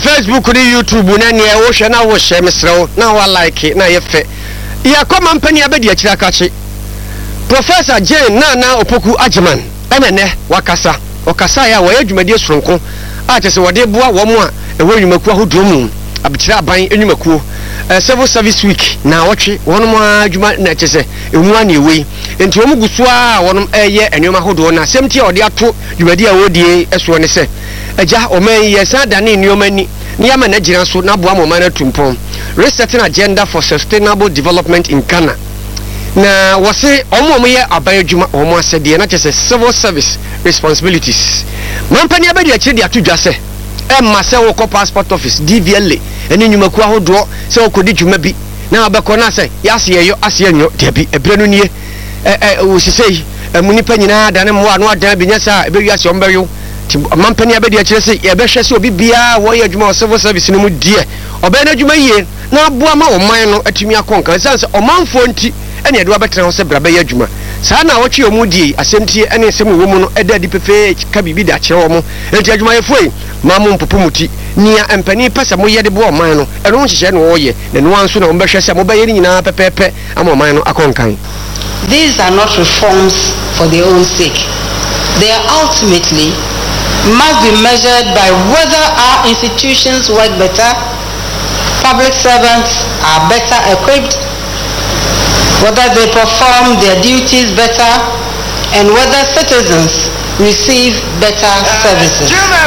Facebook ni YouTube na ne wo hwe na wo hye mesrew na wa like na ye fe ya koma mpani abedi akira kache Professor Jane Nana Opoku Agyeman enene wakasa okasa ya wo adwumadi soronko a chese wode boa wo mo a ewo nwumaku ahodo mu abikira aban enwumaku civil service week na wotwe wonom adwuma na chese emu ana ewe enti wo muguso a wonom eye enwuma ahodo na semti a ode ato dwumadi a wodie eso ne se agya oman yesa dane nneoma ni niyama na gyina so na boa moma na tumpon resetting agenda for sustainable development in Ghana na wose omo ye aban adwuma omo asede na chese civil service responsibilities mampani abedi akire di atudwa se emma se wo passport office DVLA eni nyumaku ahodo se wo kodi dwuma bi na abekọ na se yase yeyo ase anyo debi ebrenu nie wo sisei munipa nyina dane mo anu adan bi nyasa ebe wiase ombeyo mampani abedi akire se ye behwe se obi bia wo ye adwuma civil service no mu die obe na adwuma yie na aboa ma oman no atumi akonka sanse omanfo nti ene edo abetra ho se brabe ye adwuma saa na wotwe omudi asemtie ene esem wo mu no eda di pefe ka bibi da kire wo mu enti adwuma ye foi ma mu mpopumuti nia empani pesa mo ye de bo oman no eno ho hihye no wo ye na no anso na wo behwe se mo ba ye nyina pepepe ama oman no akonkan. These are not reforms for their own sake. They are ultimately must be measured by whether our institutions work better, public servants are better equipped, whether they perform their duties better, and whether citizens receive better services.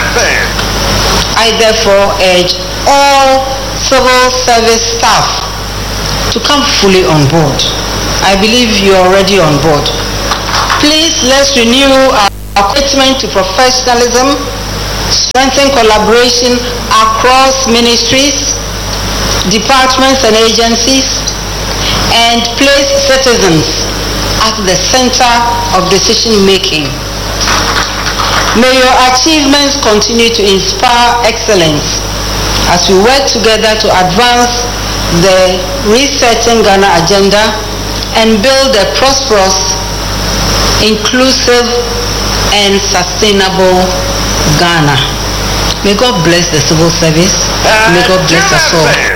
I therefore urge all civil service staff to come fully on board. I believe you are already on board. Please, let's renew our commitment to professionalism, strengthen collaboration across ministries, departments and agencies, and place citizens at the center of decision making. May your achievements continue to inspire excellence as we work together to advance the Resetting Ghana agenda and build a prosperous, inclusive, and sustainable Ghana. May God bless the civil service. May God bless us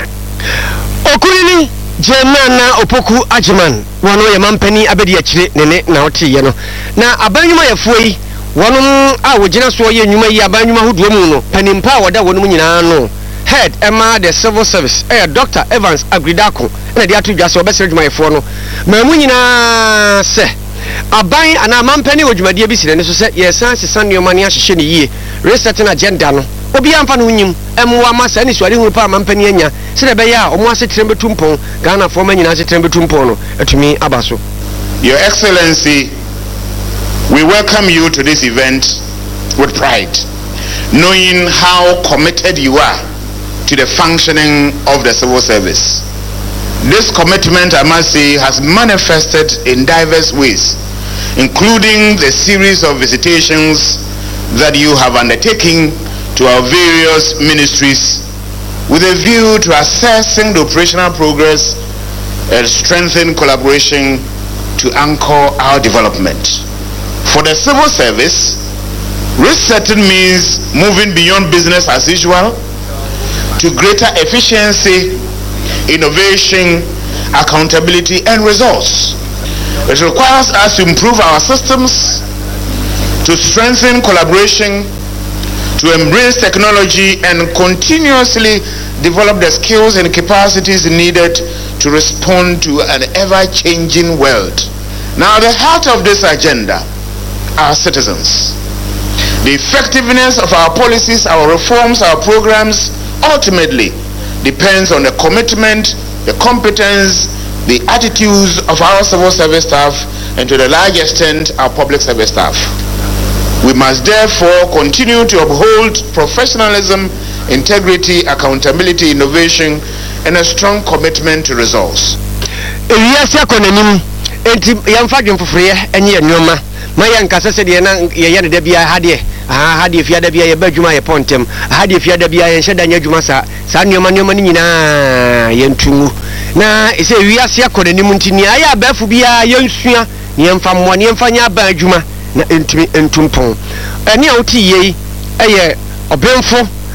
all. Okunini Jenana Opoku Agyeman wano ye mampani abedi akire nene na ote ye no na abanyuma yefuei wonom a wogina so ye nyuma yi abanyuma hodo mu no panimpa woda wonom nyina no head Emma the civil service Dr. Evans Agridako na dia to dwa se obesere dwuma yefo no mamu nyina se aban ana mampani wodwumade bi sire ne so se ye san sesan neomani ahyehye ne yie resetting agenda no obi amfa no nyim emwa masa ni swari hu pa mampani anya se de be ya omo asetrem betumpon Ghana fo manyina asetrem betumpon no atumi abaso. Your Excellency, we welcome you to this event with pride, knowing how committed you are to the functioning of the civil service. This commitment, I must say, has manifested in diverse ways, including the series of visitations that you have undertaken to our various ministries with a view to assessing the operational progress and strengthen collaboration to anchor our development. For the civil service, resetting means moving beyond business as usual to greater efficiency, innovation, accountability, and results. It requires us to improve our systems, to strengthen collaboration, to embrace technology, and continuously develop the skills and capacities needed to respond to an ever-changing world. Now, the heart of this agenda are citizens. The effectiveness of our policies, our reforms, our programs ultimately depends on the commitment, the competence, the attitudes of our civil service staff, and to the large extent our public service staff. We must therefore continue to uphold professionalism, integrity, accountability, innovation, and a strong commitment to results. Maya nkasa se de na ye de bia hade fiada bia ye badwuma ye pontem hade fiada bia ye hyeda nya dwuma sa nneoma ni nyina ye ntungu na ese wiase akodanim ntini aya abafu bia ye nsua ne mfa mo ne mfa nya ba adwuma na entumi entumpon ene a woti ye eye obemfo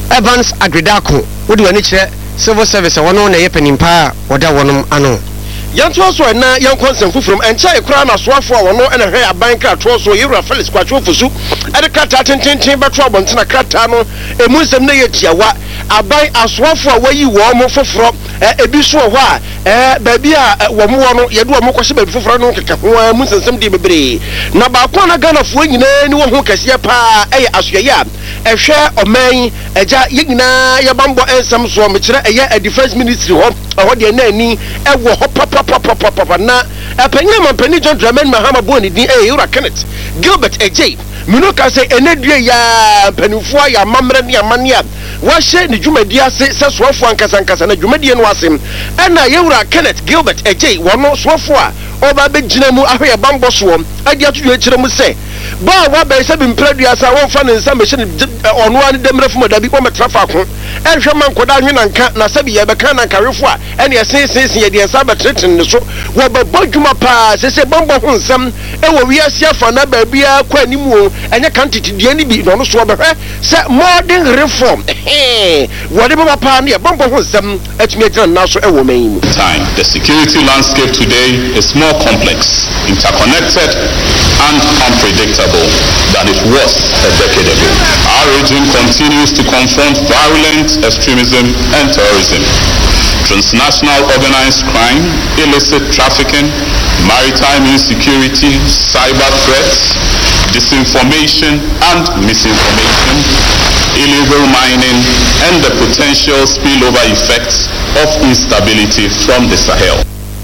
Evans Agredako wodi wani kyerɛ civil service wɔno na yɛ panimpa a wɔda wɔnom ano. Yanto so na yankon sanfu from enchai kra na soafo a wono na hwɛ aban krato so yewura Felix Kwacho fusu ede krata tententen beto abontena krata no emu nsɛm na yɛ tiawa aban asoafo a wayi wo mo foforo ebi so hɔ a baabi a wo mo no yɛde wo mo kɔhye baabi foforo no keka ho emu nsɛm de bebre na ba ko na Ghana fo nyinaa ni wo ho kɛse pa ɛyɛ asoyɛ a ɛhwɛ ɔman agya yɛ nyinaa yɛ bambɔ ensɛm so me kyerɛ ɛyɛ a defense ministry hɔ ɛhɔ de na ani ɛwɔ hɔ papa na apanya mampani John Dramani Mahama boni din Yura Kenneth Gilbert Ejay mino ka say enedue ya panifo ya mamre ne amania wa hye ne dwumadi ase se soafo ankasa na dwumadi no asem na Yura Kenneth Gilbert Ejay wono soafo a oba begina mu ahwe bambo so adi atodu ekire mu se ba wa ba se bi mpradua sa won fa ne nsa me hye ono ani demre fu modabi o metrafa ko enhwe man koda anwe nanka na sabi ye beka na karefo a ene yesensen ye de nsa betreten ne so wo babo dwuma pa se bambo ho nsam e wo wiase afa na ba bia kwa animu enye kantitidie ni bi no so behwe se modern reform wo de baba pa ne bambo ho nsam atumi agina na so e wo man mu. Time the security landscape today is more complex, interconnected and unpredictable than it was a decade ago. Our region continues to confront violent extremism and terrorism, transnational organized crime, illicit trafficking, maritime insecurity, cyber threats, disinformation and misinformation, illegal mining, and the potential spillover effects of instability from the Sahel.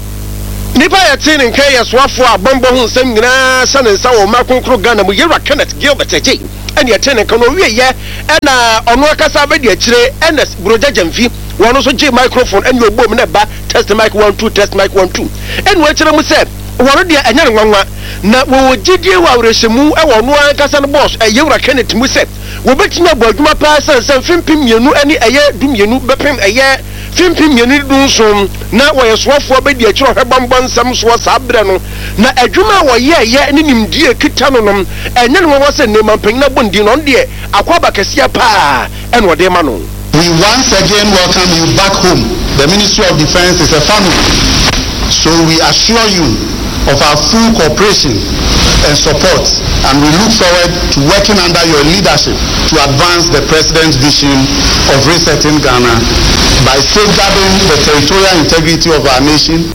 Nipa ya tini nke ya swafo a bombo hu nsem nyina sanensa wo makonkro Ghana mu Yura Kenneth Gilbert Ejay ene ya tini nke no wie ye na ono akasa abedi akire Ernest Brojaja Mfi wono so je microphone ene obom na ba test mic 1 2 test mic 1 2 ene wo akire mu se wono de enya nwanwa na wo gidie wa awrehemu e wono akasa no boss Yura Kenneth mu se wo betima bo adwuma pa sansan fimpim mienu ene eye dumienu bepem eye fimpim mienu dunsom na wo yeswafo abedi akire hwebambo nsam so sabre no na adwuma wo ye ne nimdie kita no nom enye no wo se ne mampanyin na bondi no de akwaba kese pa ene wo de ma no. We once again welcome you back home. The Ministry of Defense is a family, so we assure you of our full cooperation and support, and we look forward to working under your leadership to advance the President's vision of resetting Ghana by safeguarding the territorial integrity of our nation.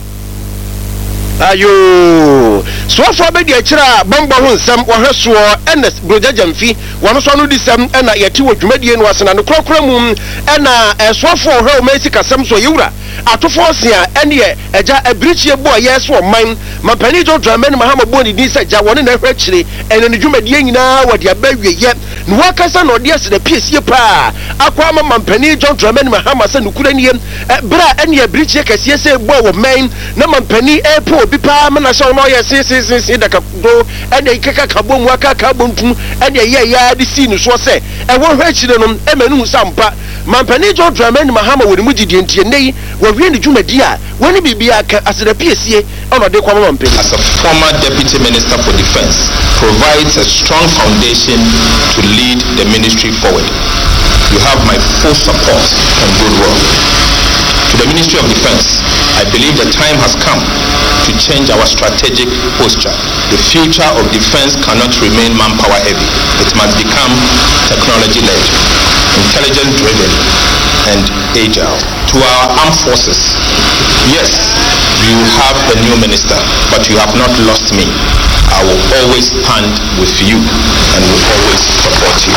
Ayo so for abedi akira bamba ho nsam wo hweso Ernest Brojaja Mfi wono so no disam na yeti wo dwumadie no asena no krokra mu na so for hwe o mesi kasam so Yura atofo sia ene eja abirichie bo yes wo man mampani John Dramani Mahama boni din se ja woni na hwe kire ene ne dwumadie nyina wode abawie ye no wakasa no de ase na piesie pa akwa mampani John Dramani Mahama se no kura nie bra ene abirichie kasie se bo wo man na mampani epo bipa mana so no ye sin da ka do ene ikeka kabo mu aka kabo ntum ene ye ya de si no so se e wo hwe kire no emanu sampa mampani John Dramani Mahama woni mu gidie ntie nei wo hwe ne dwumadi a woni bibia ka aseda piesie ono de kwa mampani. As a former Deputy Minister for Defense, provides a strong foundation to lead the ministry forward. You have my full support and good will. To the Ministry of Defense, I believe the time has come to change our strategic posture. The future of defense cannot remain manpower heavy. It must become technology-led, intelligence-driven, and agile. To our armed forces, yes, you have a new minister, but you have not lost me. I will always stand with you and will always support you.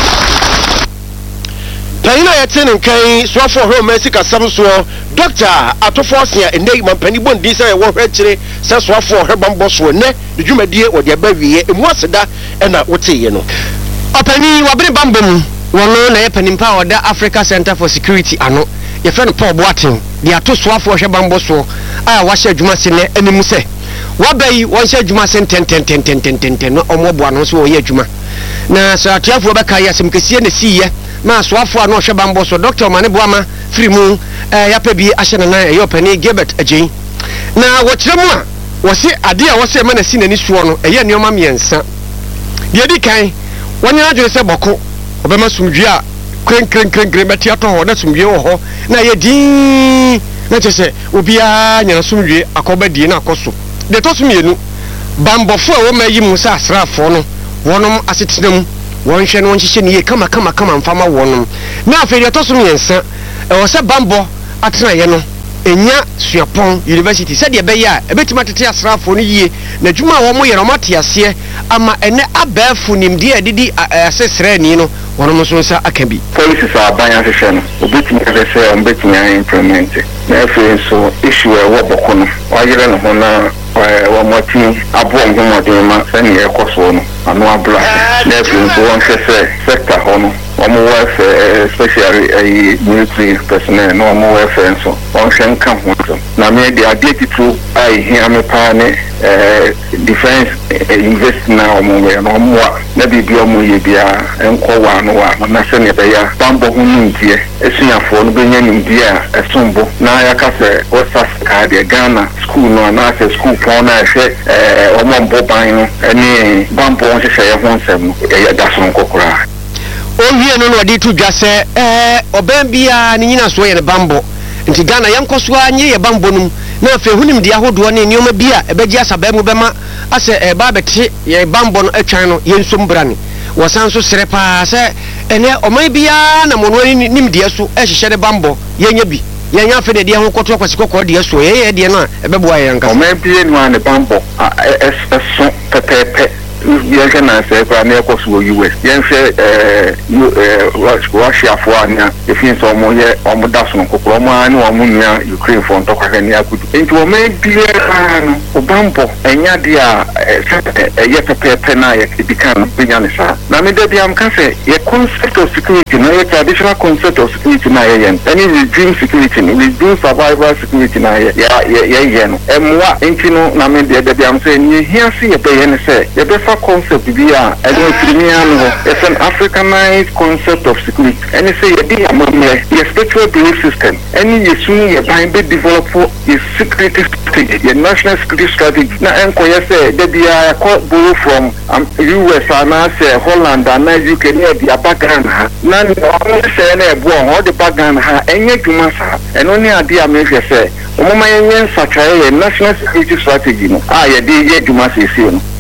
Taina ya tene nkai swafo ho mesika samso Dr. Atofosia endei mampani bondi se wo hwekire se swafo ho bambo so ne dwumadie wo de abawie emu aseda na woteye no Opani wabere bambom wono na ye panimpa oda Africa Center for Security ano ye friend Paul Boatin de ato swafo ho bambo so a wa hye adwuma se ne animu se wabai won hye adwuma se ten no omoboa no so wo ye adwuma na so atiafo be kai asem kesie na siye ma soafo a no hwe bambo so Dr. Omane Boama free mu ya pa bi ahye na ye opani Gilbert Ejay na wo kire mu a wo se ade a wo se ma na si nani suo no ye nneoma miensa de di kan wonyana dwe se boko obema sumdwe a krenkrenkrenkren bɛte atɔ hɔ na sumdue wɔ hɔ na yɛ din na kyɛ sɛ obiara nyina sumdue akɔbɛdie na akɔ so de tɔ so mmienu bambɔfo a wɔma yi mu sɛ asraafoɔ no wɔnom asetena mu wɔnhwɛ no wɔnhyehyɛ ne yie kama mfama wɔnom na afei deɛ tɔ so mmiɛnsa ɛwɔ sɛ bambɔ atenayɛ no ɛnya suapɔn university sɛdeɛ ɛbɛyɛ a ɛbɛtumi atete asraafoɔ no yie na adwuma a wɔn yɛ no wɔn ate aseɛ ama ɛnɛ abɛɛfo nimdeɛ a ɛdidi asesrɛni no wɔn nso nsa aka bi. policies a aban ahyehyɛ no obetumi ahwɛ sɛ ɔmbɛtumi ayɛ implement na afei nso issue a ɛwɔ bɔkɔ no wɔayerɛ ne ho na wɔmɔtumi aboɔ nhomɔden ma sɛnea ɛkɔ soɔ no ano abla na afei nso wɔnhwɛ sɛ sector hɔ no wɔn welfare especially military personnel na wɔn welfare nso wɔnhwɛ nka ho nso na me de adeɛ titiro a ɛhia me paa ne defense university na wɔn wɛ na wɔn wa na biribi wɔn yɛ biara nkɔ wɔ ano wɔ na sɛnea ɛbɛyɛ bambɔ ho nimdeɛ esuafoɔ no bɛnya nimdeɛ a ɛsom bo na yɛaka sɛ wɔsa kaa deɛ Ghana school no anaasɛ school pɔn na ɛhwɛ wɔn mbɔ ban no ɛne bambɔ nhyehyɛeɛ ho nsɛm no ɛyɛ da so nkɔkoraa. Owie no na ɔde to dwa sɛ ɔbɛn biara ne nyina so yɛ ne bambɔ nti Ghana yɛnkɔ so a nyɛ yɛ bambɔ no mu na afei hunim de ahodoɔ ne nneɛma bi a ɛbɛgye asabaa mu bɛma asɛ ɛba bɛte yɛ bambɔ no atwan no yɛnsom brane wɔsan so serɛ paa sɛ ɛnɛ ɔman biara na mɔno ani nimdeɛ so ɛhyehyɛ ne bambɔ yɛnyɛ bi yɛnyɛ afei de deɛ ho kɔtɔ kwasi kɔkɔɔ deɛ so yɛyɛ deɛ no a ɛbɛboa yɛn nkasa ɔman biara no a ne bambɔ ɛso pɛpɛɛpɛ yɛhwɛ nansɛ koraa na yɛkɔ so wɔ US yɛnhwɛ Russiafoɔ a nea ɛfii sɛ ɔmo da so no kokoro ɔmo a ne ɔmo nua Ukrainefoɔ ntɔkwahwɛ ne akodu nti ɔman biara no ɔbambɔ ɛnya deɛ a ɛyɛ pɛpɛɛpɛ no a yɛdi kan no bɛnya ne saa na meda bi amka sɛ yɛ concept of security no yɛ traditional concept of security no a yɛyɛ no ɛne regime security no regime survival security no a yɛyɛ no ɛmmoa nti no na medeɛ da bi am sɛ nehia se yɛbɛyɛ ne sɛ yɛbɛfa concept bi a ɛde firimia no hɔ it's an Africanized concept of security ɛne sɛ yɛde amammerɛ yɛ spiritual belief system ɛne yɛsum yɛ ban bɛdevelop yɛ security strategy yɛ national security strategy na ɛnkɔyɛ sɛ da biara yɛkɔ borrow from US anaasɛ Holland anaa UK ne yɛde aba Ghana ha na ɔmo sɛ na ɛboɔ hɔ ɔde ba Ghana ha ɛnyɛ dwuma saa ɛno ne adeɛ a mehwɛ sɛ ɔmoma yɛnyɛ nsakyaeɛ yɛ national security strategy no a yɛde yɛ dwuma seesie no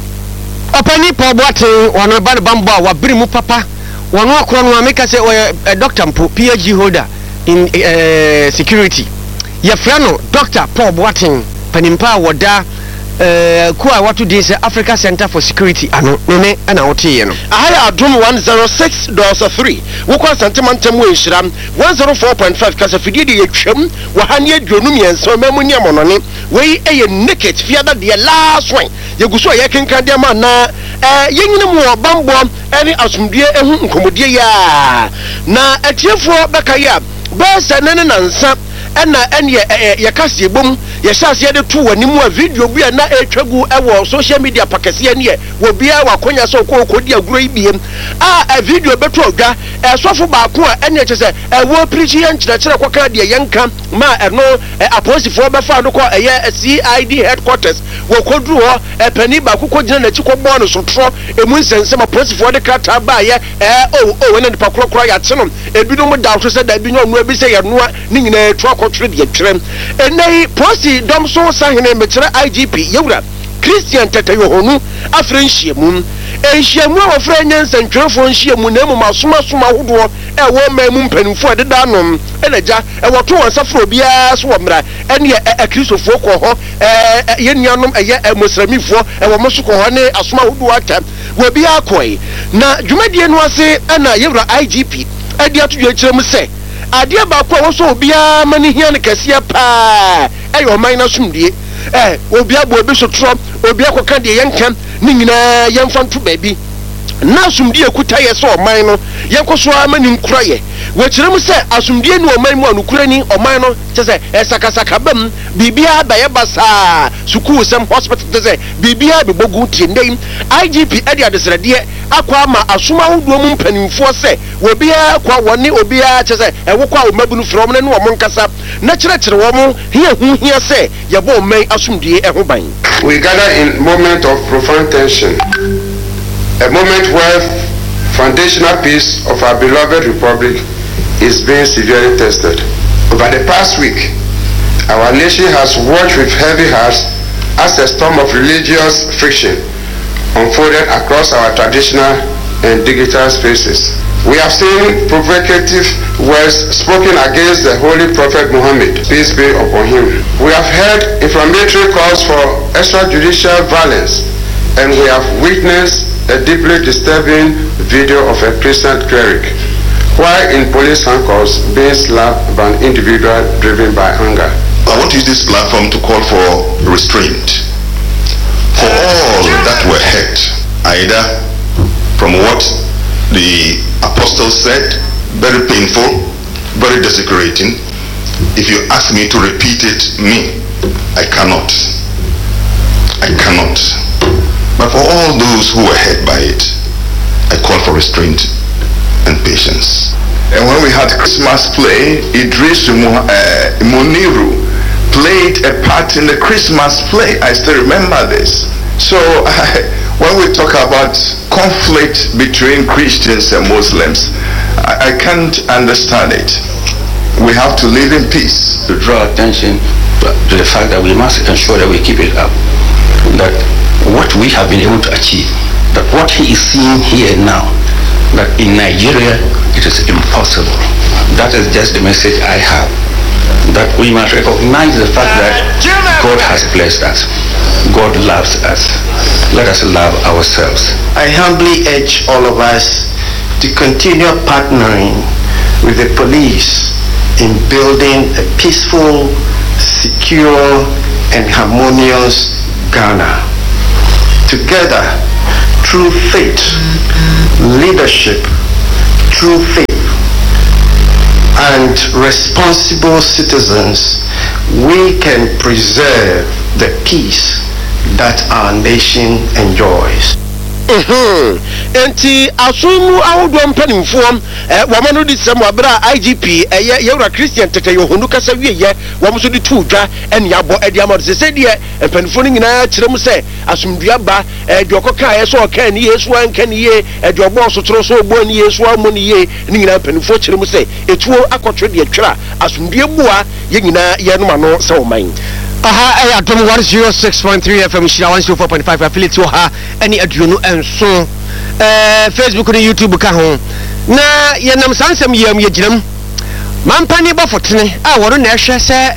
ɔpani Paul Boateng wɔn ba ne bambɔ a wabere mu papa wɔn akora no ameka sɛ ɔyɛ doctor mpo PhD holder in security yɛfrɛ no Dr. Paul Boateng panimpa a wɔda ko a wato din sɛ Africa Center for Security ano ne ɛna woteyɛ no ahaya adom 106.3 wokɔ asantemantam wɔ nhyira 104.5 kasa fidie de yɛtwam wɔ ha ne aduonum yɛnsa mamu ne amɔnɔne wei ɛyɛ naked fiada deɛ last one yɛgu so a yɛkenka deɛ ma na yɛnyina mu wɔ bambɔ ɛne asomdue ɛho nkɔmmɔdie yɛ a na atiefoɔ bɛka yɛ a bɛɛ sɛ ne nansa ɛna ɛne yɛkaseɛ bom yɛhyɛ aseɛ de to wɔ ne mu a video bi a na ɛtwa gu ɛwɔ social media pakɛseɛ ne yɛ wɔ biara wakɔnya sɛ ɔkɔdi agorɔ yi biem a video bɛto odwa ɛsɔfo baako a ɛne kyɛ sɛ ɛwɔ pirikyi yɛ nkyerɛkyerɛ kɔka deɛ yɛnka ma ɛno apolisifoɔ bɛfa no kɔ ɛyɛ CID headquarters wɔkɔduru hɔ ɛpani baako kɔgyina n'akyi kɔbɔɔ no sotorɔ ɛmu nsɛnsɛm apolisifoɔ de krataa baayɛ ɛne nipa korɔkorɔ yɛate no ebinom da so sɛ da bi nyɛ ɔnoa bi sɛ yɛnoa ne nyinaa ɛtu akɔtwerɛ deɛ twerɛm ɛnɛ yi polisi dɔm so sahene mekyerɛ IGP yɛwura Christian Tatayohonu afrɛ nhyiamu nhyiamu a wɔfrɛ nyɛ nsɛntwerɛfoɔ nhyiamu na mmom asoma ahodoɔ ɛwɔ ma mu mpanimfoɔ ɛdeda anom ɛnagya ɛwɔto wɔn nsa frɛ obiara so wɔ mmara ɛne akristofoɔ kɔ hɔ yɛn nuanom ɛyɛ mosramifoɔ ɛwɔ mo so kɔ hɔ ne asoma ahodoɔ ata wɔ biara kɔe na dwumadie no ase ɛna yɛwura IGP ɛde ato dwa kyerɛ mu sɛ adeɛ baako a wɔsɔ obiara ma ne hia ne kɛseɛ paa ɛyɛ ɔman no asomdue obiara bɔ obi so torɔ obiara kɔka deɛ yɛnka ne nyinaa yɛmfa nto baabi na asomdue kuta yɛ sɛ ɔman no yɛnkɔ so ama ne nkura yɛ wɔkyerɛ mu sɛ asomdue ne ɔman mu a nokura ni ɔman no kyɛ sɛ ɛsakasaka bam biribiara bɛyɛ basaa sukuu sɛm hospital kyɛ sɛ biribiara bɛbɔ gu tie ndɛ IGP ɛde adesrɛdeɛ akɔ ama asoma ahodoɔ mu mpanimfoɔ sɛ obiara kɔ wɔne obiara kyɛ sɛ ɛwokɔ a ɔmabunu frɛ ɔmo ne wɔn nkasa na kyerɛkyerɛ wɔn hia sɛ yɛbɔ ɔman asomdue ɛho ban. We gather in moment of profound tension, a moment where foundational piece of our beloved republic is being severely tested. Over the past week, our nation has watched with heavy hearts as a storm of religious friction unfolded across our traditional and digital spaces. We have seen provocative words spoken against the Holy Prophet Muhammad, peace be upon him. We have heard inflammatory calls for extrajudicial violence, and we have witnessed a deeply disturbing video of a Christian cleric while in police handcuffs being slapped by an individual driven by anger. I want to use this platform to call for restraint for all that were hurt, either from what the apostle said, very painful, very desecrating. If you ask me to repeat it, I cannot. But for all those who were hurt by it, I call for restraint and patience. And when we had Christmas play, Idris Muniru played a part in the Christmas play. I still remember this. So when we talk about conflict between Christians and Muslims, I can't understand it. We have to live in peace. To draw attention to the fact that we must ensure that we keep it up. That what we have been able to achieve, that what he is seeing here now, that in Nigeria it is impossible. That is just the message I have. That we must recognize the fact that God has blessed us. God loves us. Let us love ourselves. I humbly urge all of us to continue partnering with the police in building a peaceful, secure, and harmonious Ghana. Together, through faith, leadership, through faith, and responsible citizens, we can preserve the peace that our nation enjoys. Enti asumu awudwa mpanimfuom wamano di semu abra IGP yewra Christian tete yohonu kasa wieye wamso di tuudwa ene yabo edi amado se die mpanimfo nyina kirem se asumdua ba de okoka ye so oka ni Yesu anka ni ye de ogbo so toro so ogbo ni Yesu amu ni ye ni nyina mpanimfo kirem se etuo akotwe de twera asumdua bua ye nyina ye no ma no se oman. Aha, Adom 106.3 FM, Shira 104.5 affiliate to ha any aduno and so Facebook and YouTube ka ho na ye nam sansam yam ye ginam mampani ba fotene a woro na ehwe se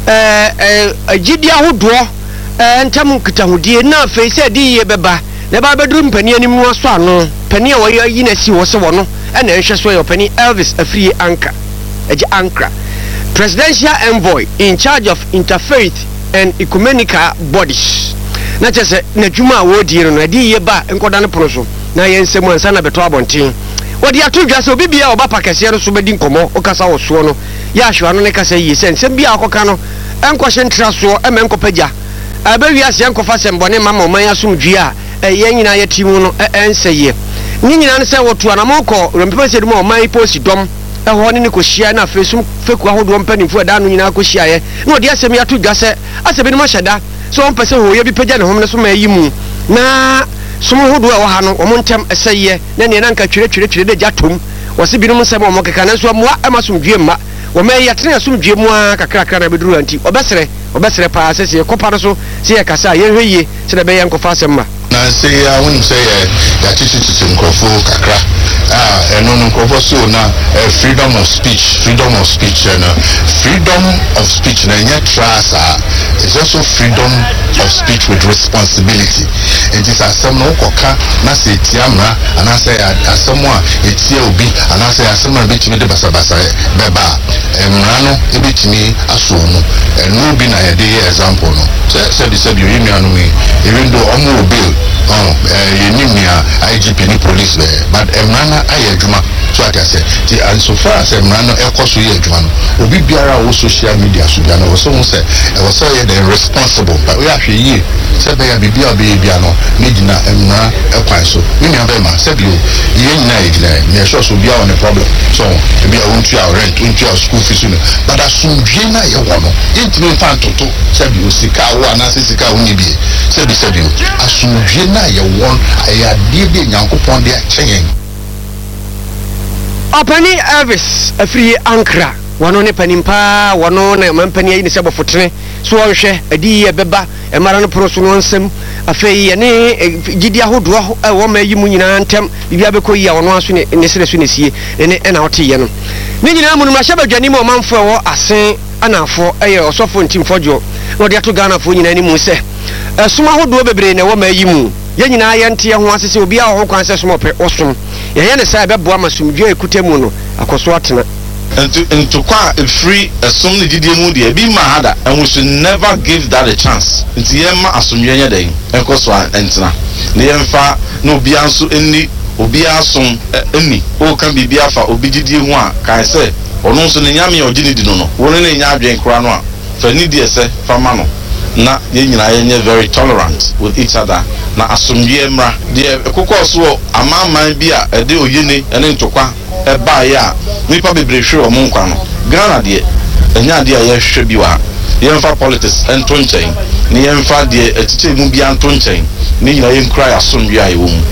agidi ahodo entam nkitahudie na fe se di ye beba na ba beduru mpani anim no so ano pani a wo yi na si wo se wo no na ehwe so yo pani Elvis Afrie Anka eji Ankra, presidential envoy in charge of interfaith and ecumenical bodies. Na chese na djuma wo die no adi ye ba enkoda ne pono so na ye nsemu ansa na beto abonten wodi atu dwa se obi bia oba pakase no so bedi nkomo okasa wo so no ya ahwa no ne kasa yi se nsem bia akoka no enkohye ntra so eme enkopagia abawi ase enkofa sembone mama oman asumdwi a ye nyina ye timu no enseye ni nyina ne se wotu anamoko rempepe se dum oman posi dom ehone ne kohia na afesum feku ahodo mpanimfu eda no nyina kohia ye na odi asem ya to dwa se asebe ne mo hyeda so on pese ho ye bi pagya ne hom ne so ma yi mu na somo hodo a wo ha no o montem eseye na ne na nka twere de jatom wo se binum nsem o mo keka na so moa amasomdwe ma wo ma ya tene asomdwe mu a kakra na beduru anti obesere pa se se kopa no so se ye kasa ye hweye se de be ye nkofa asem ma na se ya wonu se ya chichi nkofo kakra eno nkofo so na freedom of speech and freedom of speech na nya trasa is also freedom of speech with responsibility. It is asem no koka na se tiamra ana se asem a etie obi ana se asem na betimi de basabasa beba emra no ebetimi aso no eno bi na ye de example no se bi you know me even though omo bill yenimia IGP ni police there but emrana ayedwuma so aka say and so far as emrana ekoso yedwuma no obi biara wo social media so bia no so say e was say the responsible but we ahwe yi say be ya bibia bia no ne gina emra ekwan so ni nya be ma say bi o ye nyina yegina ne so so bia on the problem so bia wontu our rent wontu our school fees no but asumdwe na ye wo no intimi fan toto say bi o sika wo anase sika wo ni bi say bi asumdwe na ye won aya die de nyankopon de achen Opani Elvis afiri Ankara wano ne panimpa wano na mampani ayi ne sebo fotene so wonhwe adi ye beba emara no proso no nsem afei ye ne gidi ahodo wo ma yi mu nyina ntem bibia bekoyi ya wono aso ne sere so ne sie ne na wote ye no ne nyina mu no ma shaba dwani mo manfo wo asen anafo eye osofo ntimfojo no de ato Ghana fo nyina ni mu se suma ahodo bebre ne wo ma yi mu ye nyina ye nte ho asese obi a ho kwan se suma pe osom ye ye ne sai beboa masumdwe ekutemu no akoso atena into kwa free some didie mu de bi ma hada and we should never give that a chance nti yema asomye nya den enkoso entina ne yemfa no obi anso eni obi asom eni o kan bibia fa obi didie hu a kan se ono nso ne nyame ogini di no woni ne nya adwen kra no a fa ni die se fa ma no na ye nyina ye very tolerant with each other na asomye mra de kokoso amama bi a ede oyene ene ntokwa eba ya nipa bebre hwe o nkwa no Ghana de enya de ya hwe bi wa yemfa politics ento nchen ni yemfa de etiche mu bi anto nchen ni nyina yen cry asomdua ye wo mu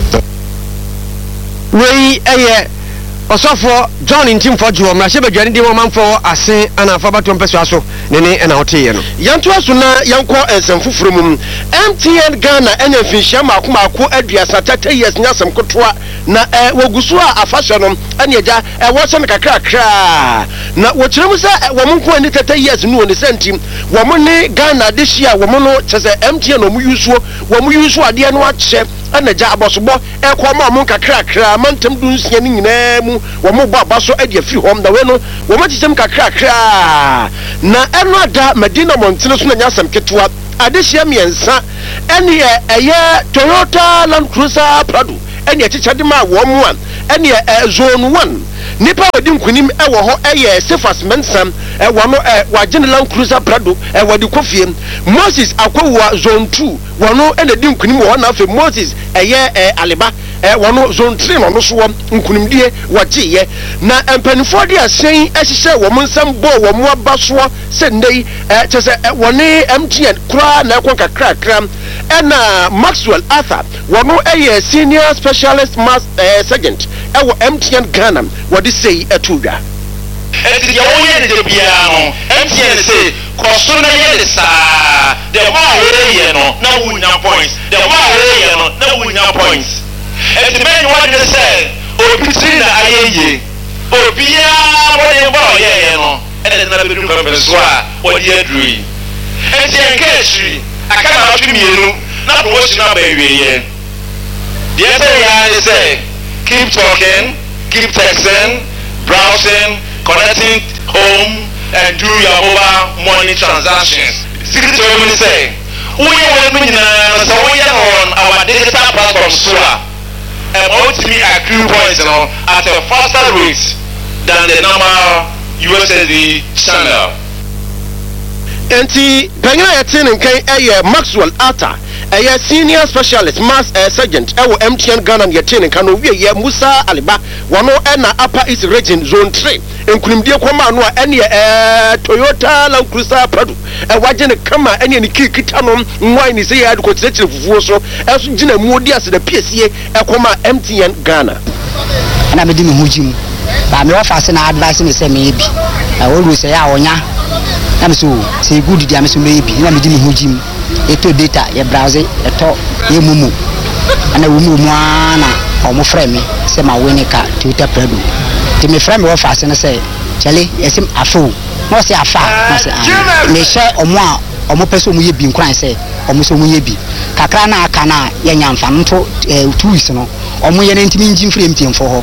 wei eye osofo John Ntimfo Juo mra hye badwani de mo manfo asen ana afa bato mpeso aso ne na wote no yanto aso na yanko ensem fufuro mum MTN Ghana enya finhia maako aduasa 30 years nyasem kotoa na wogusu a afahye no ene agya wo se kakra na wo kyerem se wo monko ani 30 years no ne sentim wo mo ne Ghana de hia wo mo no chese MTN no mu yusu ade no akye ana ja abosobo ekoma mo kakra mantem du nsia ni nyina mu wo mo ba baso ade afi hom da we no wo ma kyesem kakra na eno ada Medina Montene so na nyasem ketwa ade hia miensa ene eye Toyota Land Cruiser Prado ene echichade ma wo mo an ene zone 1 nipa wadi nkunim ewo ho eye Sefas Mensam ewo no wagene Land Cruiser Prado wadi kofie Moses akwa zone 2 wono ene di nkunim wo na afi Moses eye Aliba wono zone 3 no so wo nkunimdie wagiye na empanifo de asen ehihye wo monsam bo wo mo abaso se ndei chese woni MTN kura na ekon kakra ena Maxwell Arthur wono eye senior specialist mass sergeant ewo MTN Ghana wadi sei etuwa eti ya wonye de bia no MTN say koso na ye sa the more ye no na wunya points the more ye no na wunya points eti men what they say obi tri na ayeye obi ya wode bo ye no ene na bedu konferenso a wodi adui eti enkechi aka na atwi mienu na promotion na ba wiye the say ya say keep talking keep texting browsing connecting home and do your mobile money transactions. Secret to say, we are on our digital platform Sura and ultimately accrue points at a faster rate than the normal USSD channel. Enti pengina yatin nkan Maxwell Arthur senior specialist mass sergeant ewo MTN Ghana yatin kan owie ye Musa Aliba wono na upper east region zone 3 enkunimdie kwama no ene Toyota Land Cruiser Prado wagene kama ene ni kikita no nwai ni se ya de kotirekyere fufuo so eso gina mu odi ase da piesie ekoma MTN Ghana na me di me hujim ba me offer se na advice me se me bi always say ya onya na so say good dia me so me bi na me di me hujim eto data ye browse eto ye mumu ana wo mu ana o mo frɛ me se ma we ni ka Toyota Prado ti me frɛ me offer se na say chale yesim afo no say afa no say me hye o mo pese o mo ye bi nkran se o mo so mo ye bi kakra na aka na ye nyamfa nto 2 weeks no o mo ye ne ntimi nji mfrɛ mpiemfo ho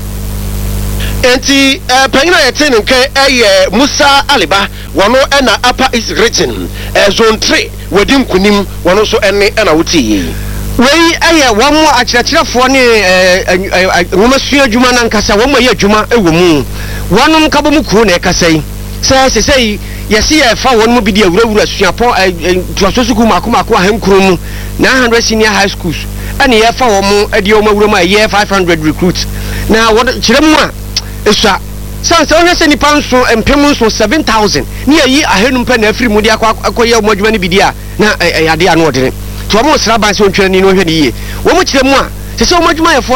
enti pengina yatin nkan Musa Aliba wono na upper east region zone 3 wadi nkunim wono so ene na wuti wei womo akyerɛkyerɛfoɔ ne womasua adwuma na nkasa womo yɛ adwuma ewo mu wonom kabo mu kuro na ɛkasa yi sɛ sɛ yɛsi yɛ fa wonom bi di awurawura suapɔ tuaso suku mako ahankuro mu na 100 senior high schools ɛne yɛ fa womo adi womo awura mu a yɛ 500 recruits na wɔde kyerɛ mu a esua sanse onye se nipa nso empem nso 7000 ni ayi ahenum pa na afiri mu de akoye mo adwuma ni bidia na ade anu odere to mo sra ban se ontwere ni no hwe ni ye wo mo kyerɛ mu a se se mo adwuma yefo no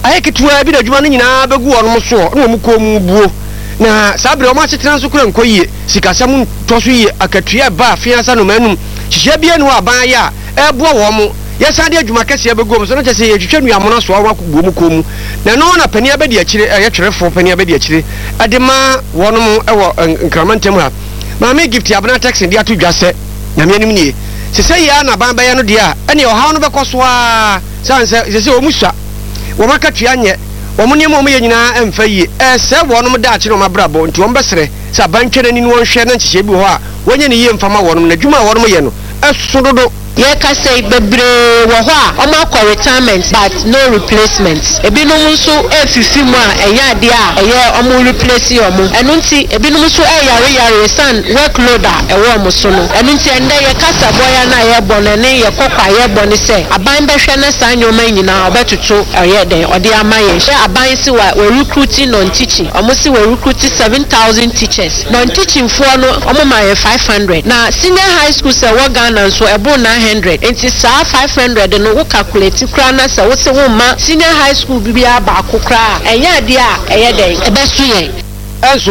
aye ketewa bi da adwuma no nyinaa begu wɔnom so na wɔn kɔ mu buo na saa bere wɔn akyetena nso kura nkɔ yie sikasɛm ntɔ so yie akatua ba afiansa no manum hyehyɛ bia no aban yɛ a ɛboa wɔn yɛsan de adwuma kɛseɛ begu wɔn so no kyɛ sɛ yɛtwitwa nuamono so wɔn akɔ mu kɔ mu na no na pania bɛdi akyire ɛyɛ twerɛfo pania bɛdi akyire ɛde ma wɔnom ɛwɔ nkramantam ha maame gift abena taxi de ato dwa sɛ nyame anim nie sɛ yɛ na ban bɛyɛ no deɛ a ɛne ɔhaw no bɛkɔ so a sɛ wɔn sua wɔn akatua nyɛ wɔn nneɛma wɔn yɛ nyinaa ɛmfa yie ɛsɛ wɔnom da akyire wɔn abrabɔ nti wɔn bɛsrɛ sɛ abantwa n'ani no wɔnhwɛ na nhyehyɛ bi wɔ hɔ a wɔnyɛ ne yie mfama wɔnom na adwuma a wɔnom yɛ no ɛso dodo yɛka sɛ bebree wɔ hɔ a ɔmo akɔ retirement but no replacement ebinom nso efifi mu a ɛyɛ adeɛ a ɛyɛ ɔmo replace ɔmo ɛno nti ebinom nso ɛyare san workload a ɛwɔ ɔmo so no ɛno nti ɛndɛ yɛkasa bɔya na yɛbɔ no ne yɛkɔkɔ a yɛbɔ ne sɛ aban bɛhwɛ ne saa nneɛma nyinaa ɔbɛtoto ɛyɛ dɛn ɔde ama yɛn hyɛ aban si wɔ recruiting non-teaching ɔmo si wɔ recruiting 7,000 teachers non-teaching foɔ no ɔmo ma yɛ 500 na senior high school sɛ wɔ Ghana nso ɛbo 900 nti saa 500 no wo calculate kura na sɛ wo se wo ma senior high school bibia baako kura ɛyɛ adeɛ a ɛyɛ dɛn ɛbɛso yɛn ɛnso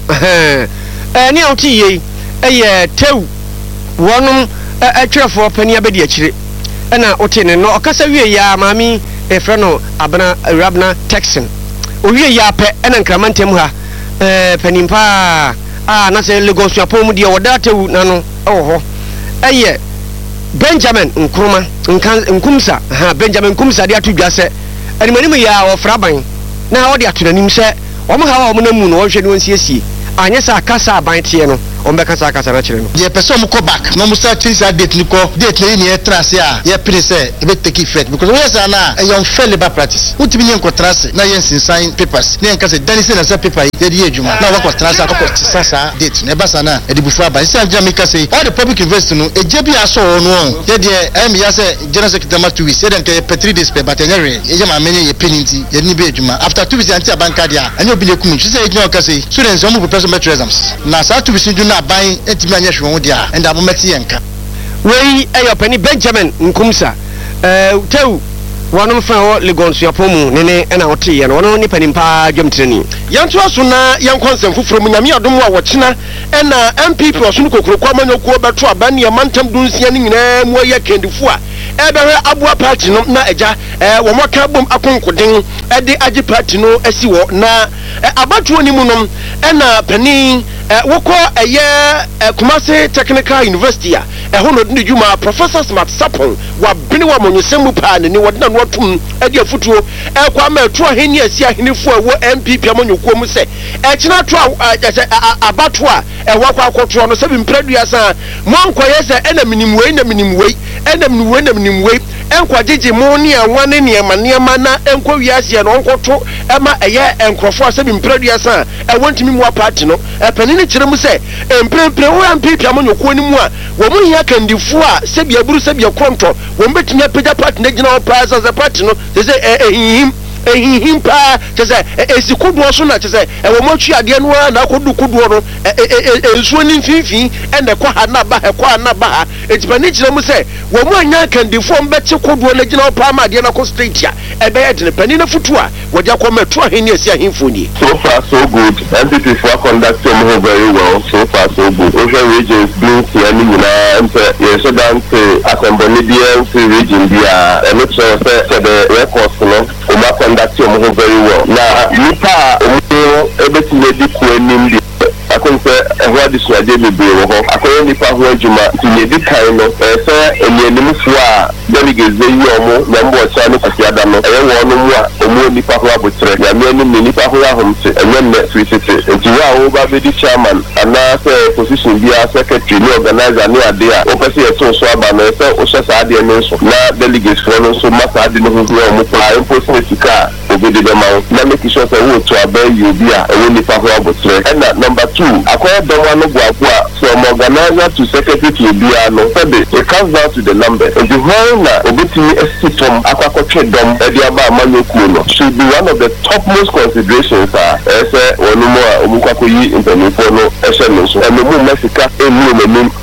wɔn ne a wote yie ɛyɛ tew wɔnom atwerɛfoɔ pani abɛdi akyire ɛna wote ne no ɔkasa wie yɛ a maame ɛfrɛ no awurabena texan owie yɛ apɛ ɛna nkramantam ha panimpa a na sɛ Lagos apɔ mu deɛ wɔda tew na no ɛwɔ hɔ ɛyɛ Benjamin Nkumsa Benjamin Nkumsa de ato dwa sɛ animanim yɛ a wɔfra ban na wɔde ato n'anim sɛ wɔn ha a wɔn namu no wɔhwɛ ne wɔn siesie anyɛ sɛ akasa aban teɛ no wɔn bɛkasa akasa na kyerɛ no deɛ pɛ sɛ wɔn kɔ back na wɔn sa change that date ni kɔ date na yi ni yɛ tra ase a yɛ pere sɛ ebe take effect because wɔyɛ saa na ɛyɛ unfair labour practice wotumi ne nkɔ tra ase na yɛ nsinsan papers ne yɛn kasa dani sɛ na sɛ paper yi yɛde yɛ adwuma na wakɔ tra ase akɔkɔ tisa saa date na ɛba saa na ɛde bufu aba nsi agya mi kasa yi all the public university no egye bi asɔ wɔn no yɛ deɛ ɛyɛ mi yɛ sɛ general secretary ma 2 weeks yɛ deɛ nkɛ yɛ pɛ 3 days pɛ but ɛnyɛ rɛ yɛ maame ne yɛ pɛ ne nti yɛ ni bi adwuma after 2 weeks yɛ nti abanka deɛ ɛnyɛ obi ne kum nti sɛ yɛ gyina ɔkasa yi students wɔn mu prepare so metro exams na saa 2 weeks ndu na aban etimi anya hwe wɔn dia ɛnda mo mɛte yɛn ka wei ɛyɛ ɔpɛni Benjamin Nkumsa tew wɔnom fa wɔ Lagos apɔ mu ne ɛna wɔte yɛ no wɔno ne panimpa dwam tirani yɛnto aso na yɛnkɔ nsɛm foforɔ mu nyame adom a wɔkyena ɛna MPP ɔso no kokuroko amanyokuo bɛto aba ne yɛmantam dunsia no nyinaa mu ayɛ kandifo a ɛbɛhwɛ aboa party no na agya wɔn aka bom akonkoden ɛde agye party no asi wɔ na abatoɔ ni mu no ɛna panin wokɔ ɛyɛ Kumasi Technical University a ɛho no de dwuma Professor Smart Sapon wabene wa monyesɛm mu paa ne wɔde na no atum ɛde afutuo ɛkɔ ama ɛto aheni asi ahenifo a wɔ MPP amanyokuo mu sɛ ɛkyena to abato a ɛwɔ akɔ akɔtoɔ no sɛ bimpraduasa mo ankɔyɛ sɛ ɛna minimwei na minimwei ɛna minimwei na minimwei ɛnkɔ gyegye mo ne anwa ne nneɛma na ɛnkɔ wiase no ɔnkɔto ɛma ɛyɛ nkurɔfoɔ a sɛ bimpraduasa a ɛwɔ ntumi mu apart no ɛpɛne ne kyerɛ mu sɛ mprempren wo MPP amanyokuo no mu a wɔn hia kandifoɔ a sɛbi aburu sɛbi akɔntɔ wɔn bɛtumi apagya party na gyina hɔ paa sɛ party no sɛ ehihim paa kyɛ sɛ esi kodoɔ so na kyɛ sɛ ɛwɔ mo atwi adeɛ no a na akɔdu kodoɔ no nsuo ne mfimfini ɛna ɛkɔ ha na ba ha ɛkɔ ha na ba ha etipani kyerɛ mu sɛ wɔn mo anya kandifoɔ mbɛkye kodoɔ na gyina hɔ paa ma adeɛ na kɔ straight a ɛbɛyɛ dene pani na futu a wɔde akɔ mɛ to aheni asi ahemfo nie. So far so good. MPP for conduct them very well. So far so good. Ocean regions being here ni nyinaa mpɛ yɛhyɛ dante asɛmbɔnideɛ nso region bi a ɛno kyerɛ sɛ the records no ɔmo conduct them very well. Na nipa a ɔmo ɛbɛtumi edi kuo anim deɛ akɔnfɛ ɛho adesuadeɛ bebree wɔ hɔ akɔyɛ nipa ho adwuma nti nea edi kan no ɛsɛ ɛnianimfoɔ a delegates yi ɔmo nyambo ɔkyerɛ ne kasiada no ɛyɛ wɔn mu a ɔmo nipa ho abotire nyame anim ne nipa ho ahomte ɛnyɛ nnɛ firi tete nti wo a wɔba bɛdi chairman anaasɛ position biara secretary ne organizer ne ade a wɔpɛ sɛ yɛto so aba no ɛsɛ wohyɛ saa adeɛ no nso na delegates foɔ no nso ma saa ade no ho hura ɔmo paa mpo sɛ sika a obɛde bɛma wo na make sure sɛ woto aba yi obi a ɛwɔ nipa ho abotire ɛna number 2 akɔyɛ dɔm ano boaboa from organizer to secretary to obiara no sɛde it comes down to the number nti when na obetumi esitom akwakotwe dom edi aba amanyokuo no should be one of the topmost considerations ese onumo a omukakoyi implemento no ehye no so emu Mexica enu memim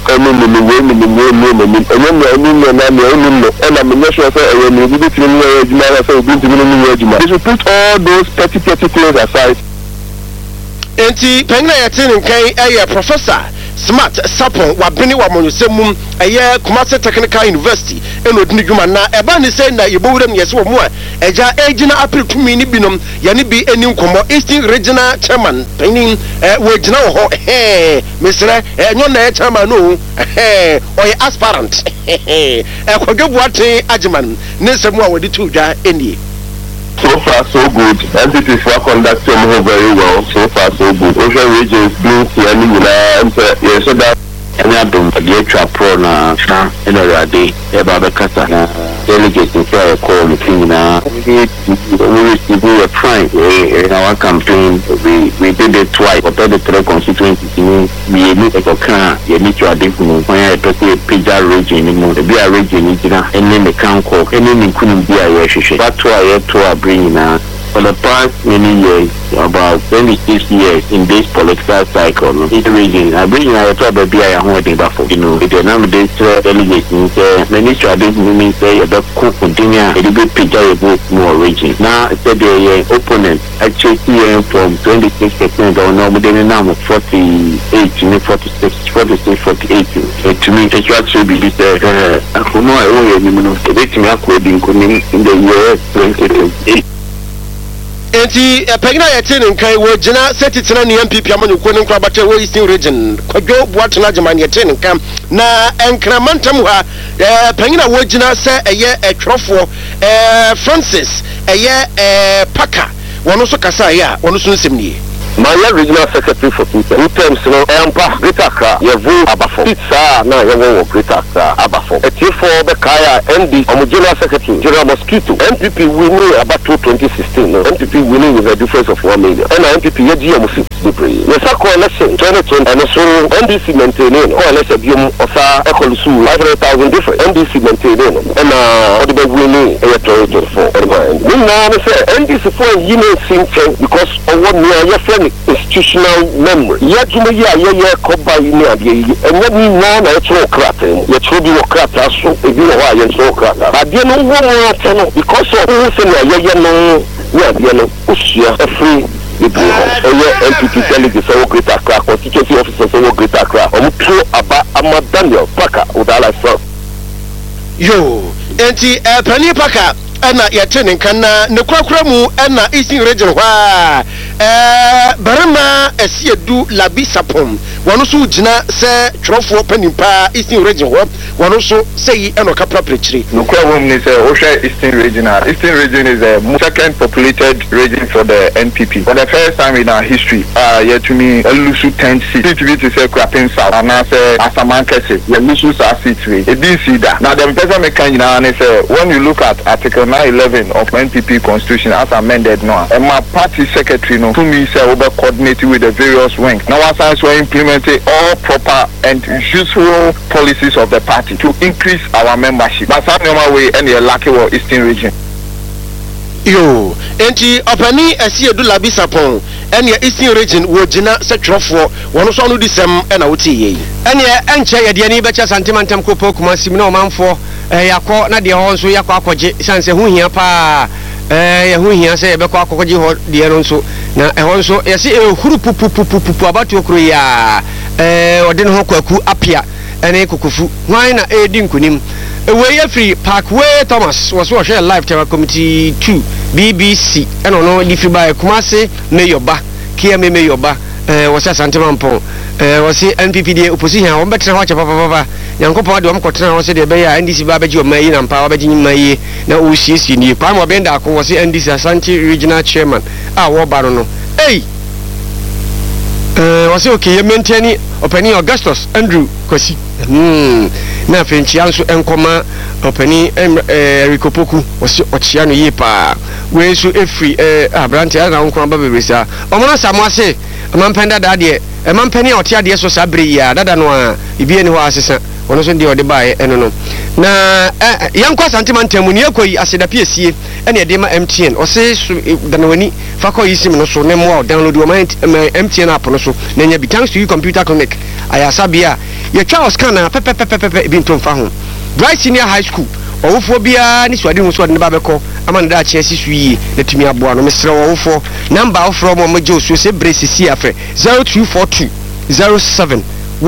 and I'm not sure they should put all those petty things aside. Enti pengna yatin kai professor Smart Sapon wabini wa monusemu eye Kumasi Technical University eno dini juma na eba ni say na yebowrem yesi wo mu a eja ejina april tumi ni binom yani bi eni nkomo Eastern Regional Chairman penin we jina wo ho mesre enyo na chairman no oye aspirant ekwadwobuate agiman ne semu a wodi tudwa enie. So far, so good. Entities were conducting very well. So far, so good. Ocean regions being here, so that any of them get trapped on another day. About the Qatar delegates in fair call meeting now. We were trying in our campaign. We did it twice. But the three constituencies, we need a car. You need to identify when I talk to a Pija region anymore. The Bia region is and then the council, and then it couldn't be a relationship. That's why I had to bring in for the past many years, about 26 years in this political cycle, in the region, I bring I thought that be a holding buffer. You know, the number of this delegates, minister didn't say the cook continue a bit picture more region. Now, said the opponent actually from 26% or no, but then now 48, 46, 46, 48. To me, the church should be this. I don't know, I owe you, the victim in the year 2028. Enti pegna yatin kai wo jina setitina ni MPP amanyuko ne nkrabata wo Eastern Region kwadwo buatena Germany yatin kam na enkramantam ha pegna wo jina se eye etwerofo Francis eye Paka wono so kasa ya wono so nsemnie. My regional secretary for Peter. In terms of Empa, Greater Accra, Yevu, Abafo. Pizza, now Yevu, Greater Accra, Abafo. A T4, Bekaya, ND, General Secretary, General Mosquito. MPP winning about 2016. MPP winning with a difference of 1 million. And MPP, Yeji, Musi. The second election, 2020, and so NDC maintaining, or election, Osa, Ekolusu, 500,000 different. NDC maintaining, and Odibe winning, 2024. We now say NDC for a union think because of what we are friendly. Institutional memory. Yet you may combine and let me know that it's all crapping. Yet you be a crap, so if you know why you're so crap. I didn't know what I tell because of no, Ushia, a free. MPP delegates so Greater Accra, constituency officers so Greater Accra. I'm Daniel Paka with all myself. Yo, enti Penny Paka. Ana yatene kana ne kwakura mu ana Eastern Region hwa barama asiedu labi sapom wono so gina se twerofo panimpa Eastern Region hwa wono so sei eno kapra prechiri no kwa wom ni se Osha Eastern Region is the second populated region for the NPP for the first time in our history yet to me elusu 10 seats to say crapping south and say Asamankese ye lusu sa seats we e bin see that now the person make kan na say when you look at article 911 of NPP constitution as amended now and my party secretary no to me say over coordinating with the various wings now as I were implementing all proper and useful policies of the party to increase our membership that's how normal way and the lucky or Eastern Region. Yo, enti opani asiedu labi sapon ene Eastern Region wo gina setrofo wono so no disem na wotie yi ene enche ye de ni becha santimantem kopo kuma sim na omanfo yakọ na de ho nso yakọ akọje sanse hu hia pa ye hu hia se be kọ akọje ho de no nso na ho nso ye se huru pupupupupu abatu okro ya ode no ho kwaku apia ene kokofu hwan na edi nkunim we free Parkway Thomas was share live tema committee 2 BBC eno no lifi by Kumasi Mayorba KMA Mayorba was Santimampon was NPP the opposition on better watch papa Yankopa de Omkotana was the Bay NDC Babaji May and Power Bajin May na UCC ni Pama Benda was NDC Asante Regional Chairman war barono hey was okay you maintain opening Augustus Andrew Kosi na fenchi anso enkoma opani Rikopoku was ochia no yipa we so efri abrante na nko aba bebresa omona samwase amampenda dade amampani otia de so sabre ya dada no a ibie ni ho asesa wono so de ode bae eno no na yankwa santimantamu ne yakoyi asedapi esie ene de ma MTN ose danawani fakọ yisim no so ne mo download o MTN app no so na nya bi thanks to you computer clinic ayasa bia ye twa scan na pepepepepe bi ntomfa ho Bright Senior High School owufo bia ni swade hu so de ba beko amana da chia sisu yi na tumi aboa no mesre owufo number ofro mo mo je osu se brace si afre 0242 07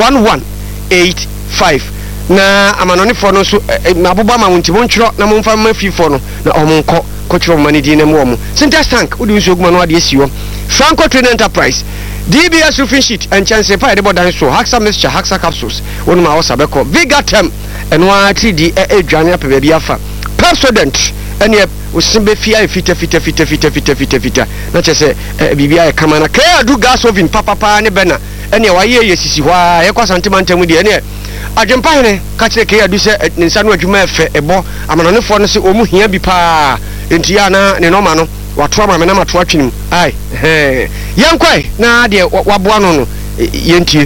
1185 na amanoni fo no so na aboba ma wonti monchro na momfa ma fifo no na omonko kochro mani di na mo mo Sintex tank odi nso oguma no ade asiwo Franco Trading Enterprise DBS roofing sheet and chance pa de bodan so Haxa mixture Haxa capsules wonu ma wosabeko Vigatem enwa 3D edwane apebe bia fa Pepsodent ene osimbe fia fita na chese bibia e kama na kaya do gas oven papa ne bena ene waye yesisi hwa ye kwa santimantamu de ene adwempa ne ka kire kaya do se nsa no adwuma efe ebo amanonefo no se omu hia bi pa enti ya na ne normal no watoa ma na mato atwenim ai yankwai na de waboa no yentie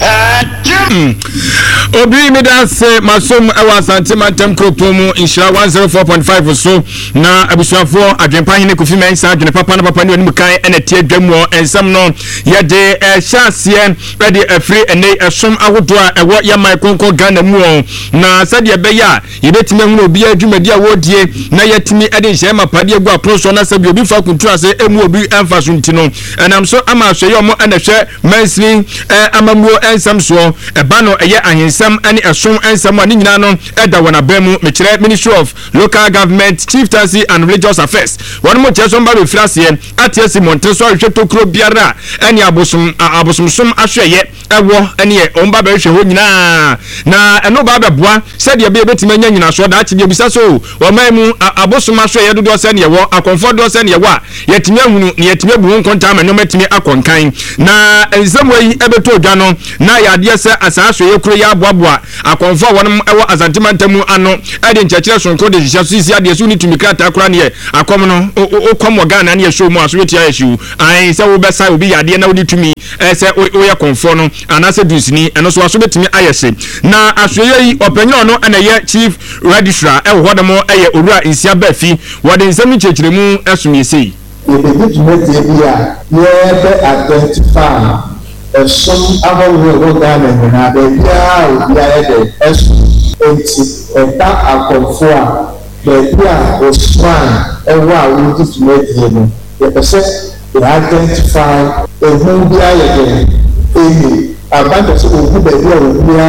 Obi mi da se masom ewa santimantem kropomu inshira 104.5 so na abusuafo adwempa hene kofi mensa adwene papa na papa ne onim kan ene tie dwamwo ensam no ye de hyasie de afri ene esom ahodo a ewo ya mai konko Ghana mu na sade be ya ye betime hu obi adwumadi a wodie na yetimi de hye mapade egu aproso na sabi obi fa kuntu ase emu obi emfa so ntino enam so ama hye yo mo ene hye mansri amamuo ensam so eba no eye ahensam ani esom ensam ani nyina no eda wona bemu mekire Ministry of Local Government Chieftaincy and Religious Affairs won mo cheso mba be frase atiasi monteso ahwe tokro biara ani abosomsom ahweye ewo ani omba be hwe ho nyina na eno ba beboa said ye be betima nya nyina so da ati bi bisa so o mamu abosom ahweye dodo se ne ye wo akonfo do se ne ye wo a yetimi ahunu ne yetimi bu nkonta ma no matimi akonkan na ensam wi ebeto odwa no na yade se asaso ye kuro ya aboaboa akonfo wonum ewo azantimantamu ano ade nchekire sonko de hihya so isi ade so ni tumi krata akora ne akom no okom Ghana ne show mu aso wetia yeshu ai se wo besa obi yade na woni tumi se oye konfo no anase dusini eno so aso betimi ayese na asoye yi opanyo no ana ye chief registrar ewo hodemo eye owura nsia bafi wode nsem chekire mu esumyesei ye be tumete bia ye be identify some ahoro Ghana na be bia obia de esu enti eta akonfo a be bia osman ewa wudi tumete no ye pese they identify ehun bia ye de eni abanda so ogu be bia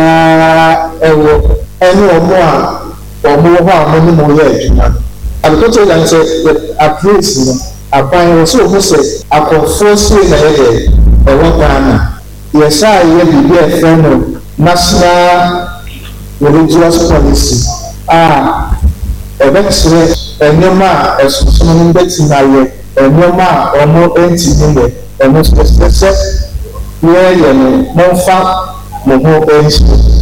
obia ewo eni omo a omo ho a mo ni mo ye adwuma alikoto dan say the appraise no aban so omo say akonfo so na ye de ewo Ghana yes I will be a friend of national religious policy eventually enema esusumu mbeti na ye enema omo enti nile emo specific ye no monfa mo ho enti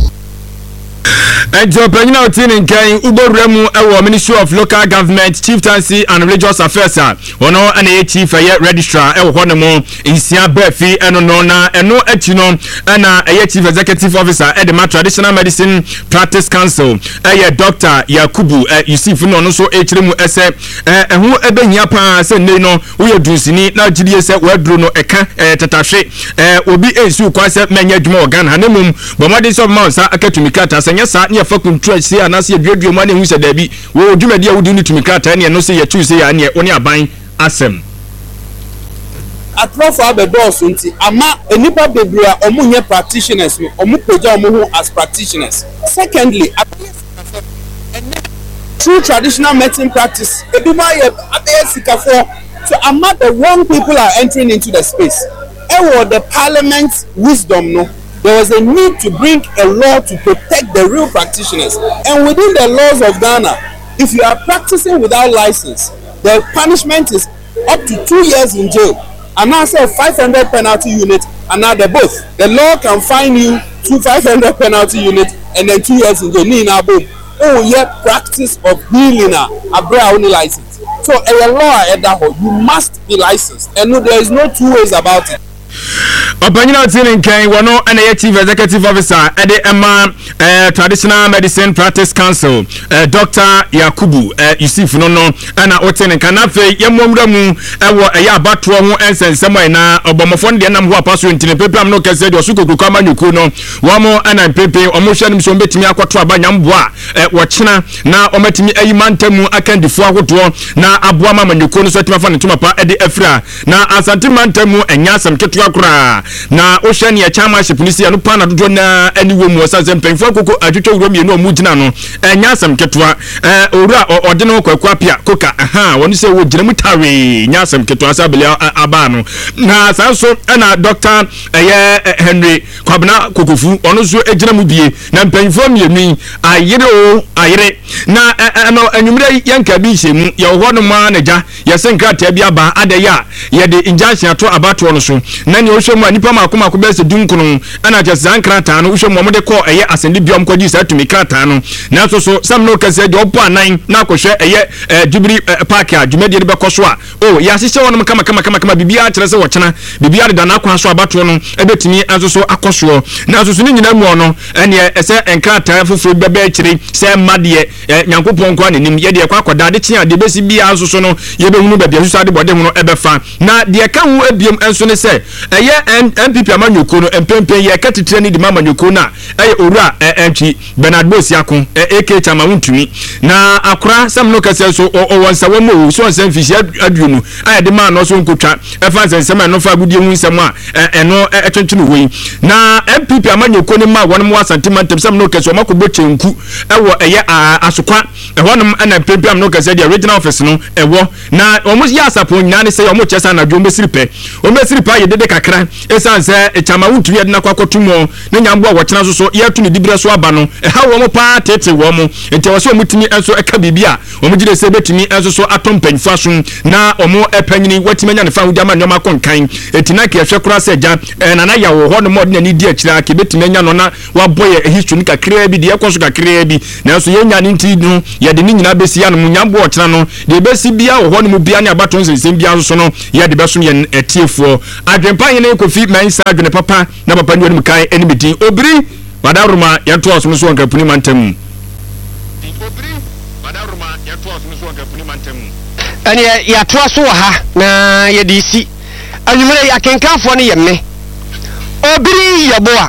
Ejo penyina otini nkan uboremu ewo Ministry of Local Government Chieftaincy and Religious Affairs wono ana ye chief ye registrar ewo honemo insia bafi eno no na eno achi no ana ye chief executive officer edema Traditional Medicine Practice Council Dr. Yakubu Yusuf no so echiremu ese ehu ebehia pa se nei no wo dunsini na gidie se wadru no eka tatahwe obi ensu kwase menya dwuma organ hanemum bomade so mausa akatumikata senya sa ne fakuntu ase anase adwadwo mu ane hu se dabi wo dwumadi a wodi ni tumikata ne no se ya tuuse ya ne oni aban asem atrofa be boss nti ama enipa bebre a omunye practitioners me omu peja omu hu as practitioners. Secondly, through traditional medicine practice eduma ye abesika for so ama the wrong people are entering into the space. The parliament wisdom no, there was a need to bring a law to protect the real practitioners. And within the laws of Ghana, if you are practicing without license, the punishment is up to 2 years in jail. And now say 500 penalty unit, and now they both. The law can fine you to 500 penalty unit and then 2 years in jail. Nina boom. Oh yeah, practice of healing a only license. So a law you must be licensed, and there is no two ways about it. Opanyina Tinin Kane, one and a chief executive officer at the Emma Traditional Medicine Practice Council, Dr. Yakubu, Yusuf Nono, and Oten Kanafe, Yamumu, a Yabatro, and somewhere now, Obamafon, the Nam Wapasu in the paper, no Kazed, or Suku Kama Yukuno, Wamo, and I'm Pepe, or Motion Sombetimi Aquatraba Yambua, Wachina, now Ometimi Ayimantemu, I can defy what na Abuama Manukono Satimafan Tumapa, Eddie Efra, na Asantimantemu, and Yasam Ketuakra. Na ocean ya chama polisi anu pana dodo na anywhere mu osaze mpenfo koko adwetwa wuro no mugina no nyasam ketwa owura ode no kwakwa pia koka woni se wo gina mutawe nyasam ketwa asabele aba no na sanso na Dr. Henry Kwabena Kokofu ono so egina mu bie na mpenfo mienu ayire na no anwumre yanka bi hyemu ye ho no ma na ja ye senkrata bi aba adaya ye de injunction ato abato no so na ne ohwemu nipa makoma ko bese dunkuno ana je zankrata no uhwe mo de ko eye asende biom ko ji sa tumi krata no na so sam no kase de opo anan na akohwe eye Jubilee Park a dwumade de be koso a o ya hyehyɛ wono kama bibia kyerɛ sɛ wɔkyena bibia de na akwa so abato no ebetumi aso akoso na so ni nyina mu no ene ɛsɛ enkrata foforo bebe akyiri sɛ made nyankopɔn ko anenim ye de kwa akoda de kye ade besi bia so no ye behunu baabi aso ade bɔde ho ɛbɛfa na de ka ho abiem enso ne sɛ eye MPP amanyoko no empempen ye katitire ni di mamanyoko na owura entwi Bernard Bosiako AK chama wuntumi na akora sam no kase so wonsa wamo so nsem fisi aduonu ayede ma no so nkotwa efa nsem no fa gudie hu nsem a eno etwentwene wei na MPP amanyoko ni ma wonom wasantimantem sam no kase makobo chenku ewo eye asokwa ehonum na MPP am no kase the original office no ewo na omo ya asapo nyina ne se omo chesa na dwom besiripe ayede kakra esanse chama wuntumi ade na kwakotumo ne nyambo a wɔkyena so yetu ne dibire so aba no ha wo mo pa tete wo mo enti wo so mutumi enso eka bibia wo mo gide se betumi enso so atompanfa so na omo epanyini watimi nya ne fa wudi ama nyoma konkan enti na ke hwe kura se gya na na ya wo ho no mod na ni di akira ke betumi nya no na waboye history ni kakra bi de ekoso kakra bi na so yenya ni nti no ye de ni nyina besi ya no nyambo wɔkyena no de besi bia wo ho no mu bia ne abaton sensem bia so no ye de beso ye etiefo adwempa yene Kofi Mensa adwene papa na papa ni mukai enimiti obiri badaruma yanto aso so nka puni mantam obiri badaruma yanto aso so nka puni mantam ene ya to aso ha na ye disi anwumere akenkafo ne yemme obiri yeboa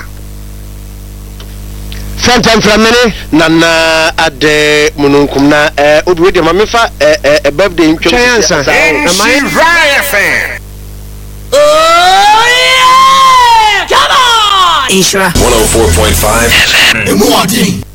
fantam framene na ade mununkum na obi de mamefa birthday ntwem chansa na my fan. Oh yeah! Come on! Isra 104.5 FM.